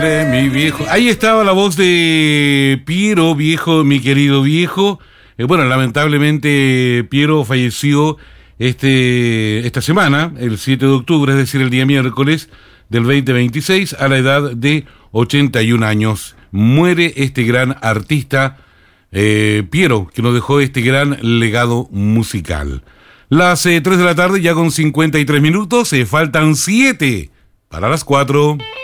Mi viejo. Ahí estaba la voz de Piero, viejo, mi querido viejo. Bueno, lamentablemente Piero falleció esta semana, el 7 de octubre, es decir, el día miércoles del 2026, a la edad de 81 años. Muere este gran artista, Piero, que nos dejó este gran legado musical. Las 3 de la tarde, ya con 53 minutos, faltan 7 para las 4.